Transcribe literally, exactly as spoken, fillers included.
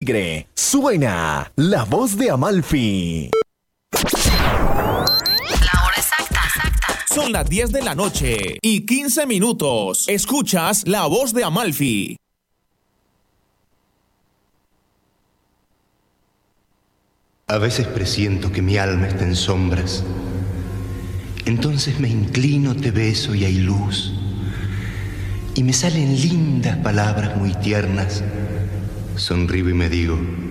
tigre. Suena la voz de Amalfi. La hora exacta, exacta. Son las diez de la noche y quince minutos. Escuchas la voz de Amalfi. A veces presiento que mi alma está en sombras. Entonces me inclino, te beso y hay luz. Y me salen lindas palabras muy tiernas. Sonrío y me digo: